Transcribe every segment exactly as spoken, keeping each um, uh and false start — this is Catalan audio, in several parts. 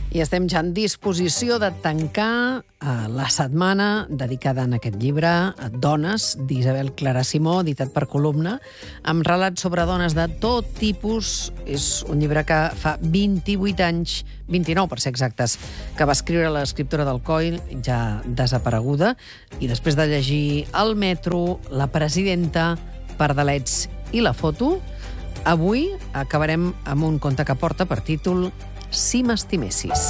I estem ja en disposició de tancar eh, la setmana dedicada en aquest llibre a Dones, d'Isabel Clara Simó, editat per Columna, amb relats sobre dones de tot tipus. És un llibre que fa vint-i-vuit anys, vint-i-nou per ser exactes, que va escriure l'escriptora d'Alcoi, ja desapareguda, i després de llegir El metro, La presidenta, Pardalets i La foto, avui acabarem amb un conte que porta per títol Si m'estimessis.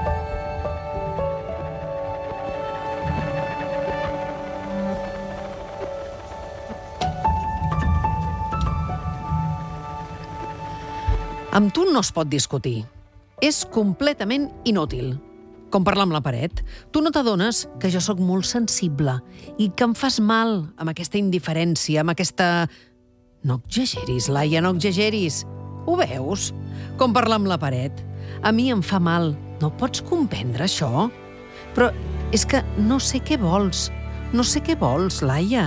Amb tu no es pot discutir. És completament inútil. Com parlar amb la paret. Tu no t'adones que jo sóc molt sensible i que em fas mal amb aquesta indiferència, amb aquesta... No exageris, Laia, no exageris. Ho veus? Com parlar amb la paret. A mi em fa mal. No pots comprendre això? Però és que no sé què vols. No sé què vols, Laia.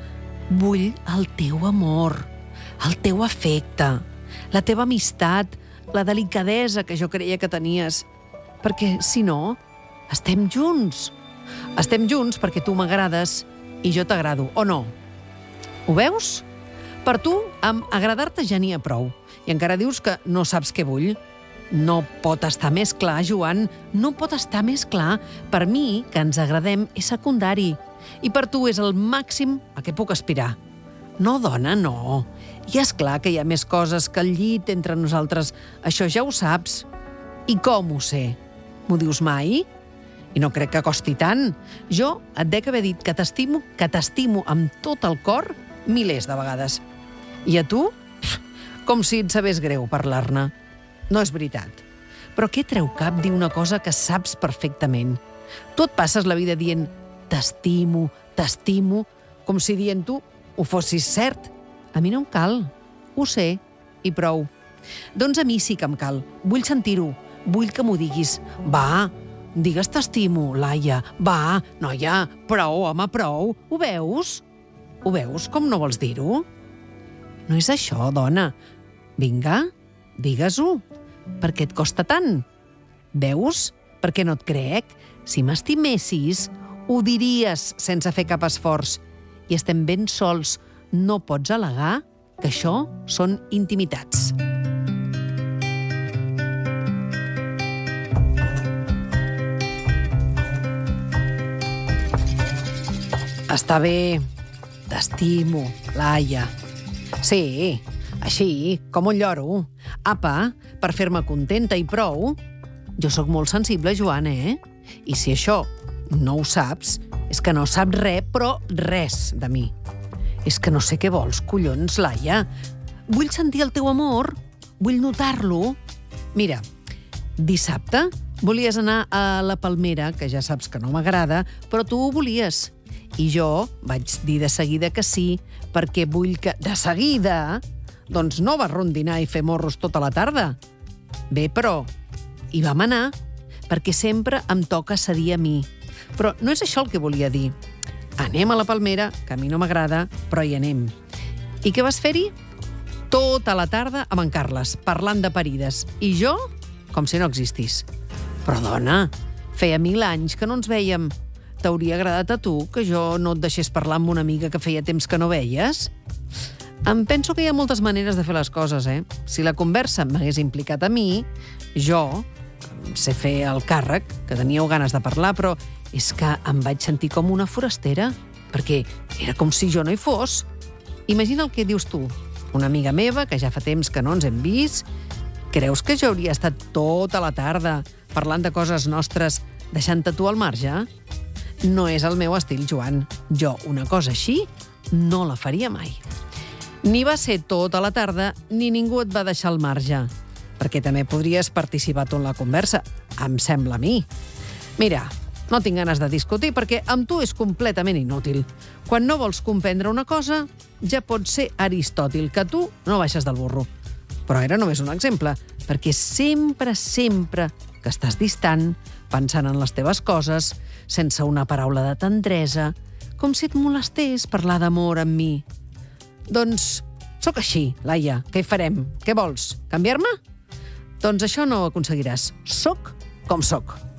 Vull el teu amor, el teu afecte, la teva amistat, la delicadesa que jo creia que tenies. Perquè, si no, estem junts. Estem junts perquè tu m'agrades i jo t'agrado, o no? Ho veus? Per tu, amb agradar-te ja n'hi ha prou. I encara dius que no saps què vull. No pot estar més clar, Joan. No pot estar més clar. Per mi, que ens agradem, és secundari. I per tu és el màxim a què puc aspirar. No, dona, no. I és clar que hi ha més coses que el llit entre nosaltres. Això ja ho saps. I com ho sé? M'ho dius mai? I no crec que costi tant. Jo et dec haver dit que t'estimo, que t'estimo amb tot el cor milers de vegades. I a tu? Com si et sabés greu parlar-ne. No és veritat. Però què treu cap dir una cosa que saps perfectament? Tu et passes la vida dient t'estimo, t'estimo, com si dient tu ho fossis cert. A mi no em cal. Ho sé, i prou. Doncs a mi sí que em cal. Vull sentir-ho. Vull que m'ho diguis. Va, digues t'estimo, Laia. Va, noia, prou, home, prou. Ho veus? Ho veus com no vols dir-ho? No és això, dona. Vinga, digues-ho. Per què et costa tant? Veus? Per què no et crec? Si m'estimessis, ho diries sense fer cap esforç. I estem ben sols. No pots al·legar que això són intimitats. Està bé. T'estimo, Laia. Sí, així, com un lloro. Apa, per fer-me contenta i prou. Jo sóc molt sensible, Joan, eh? I si això no ho saps, és que no saps res, però res de mi. És que no sé què vols, collons, Laia. Vull sentir el teu amor, vull notar-lo. Mira, dissabte volies anar a la Palmera, que ja saps que no m'agrada, però tu ho volies. I jo vaig dir de seguida que sí, perquè vull que... De seguida? Doncs no vas rondinar i fer morros tota la tarda. Bé, però hi vam anar, perquè sempre em toca cedir a mi. Però no és això el que volia dir. Anem a la Palmera, que a mi no m'agrada, però hi anem. I què vas fer-hi? Tota la tarda amb en Carles, parlant de parides. I jo, com si no existís. Però, dona, feia mil anys que no ens vèiem. T'hauria agradat a tu que jo no et deixés parlar amb una amiga que feia temps que no veies? Em penso que hi ha moltes maneres de fer les coses, eh? Si la conversa m'hagués implicat a mi, jo sé fer el càrrec, que teníeu ganes de parlar, però és que em vaig sentir com una forastera, perquè era com si jo no hi fos. Imagina el que dius tu, una amiga meva, que ja fa temps que no ens hem vist. Creus que jo hauria estat tota la tarda parlant de coses nostres, deixant-te tu al marge? No és el meu estil, Joan. Jo una cosa així no la faria mai. Ni va ser tota la tarda, ni ningú et va deixar al marge. Perquè també podries participar tu en la conversa, em sembla a mi. Mira, no tinc ganes de discutir perquè amb tu és completament inútil. Quan no vols comprendre una cosa, ja pot ser Aristòtil, que tu no baixes del burro. Però era només un exemple, perquè sempre, sempre que estàs distant, pensant en les teves coses, sense una paraula de tendresa, com si et molestés parlar d'amor amb mi. Doncs sóc així, Laia. Què hi farem? Què vols? Canviar-me? Doncs això no ho aconseguiràs. Sóc com sóc.